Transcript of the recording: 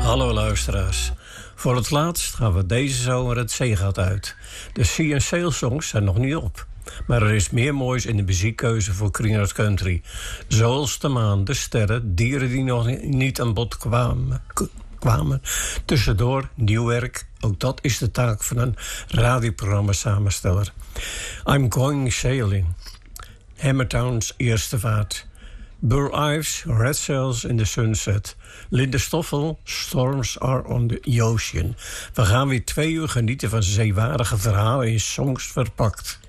Hallo luisteraars. Voor het laatst gaan we deze zomer het zeegat uit. De Sea and Sail songs zijn nog niet op. Maar er is meer moois in de muziekkeuze voor Kreenhout Country. Zoals de maan, de sterren, dieren die nog niet aan bod kwamen. Tussendoor, nieuw werk. Ook dat is de taak van een radioprogramma samensteller. I'm Going Sailing. Hammertown's eerste vaart. Burl Ives, Red Sails in the Sunset. Linde Stoffel, Storms Are on the Ocean. We gaan weer 2 uur genieten van zeewaardige verhalen in songs verpakt.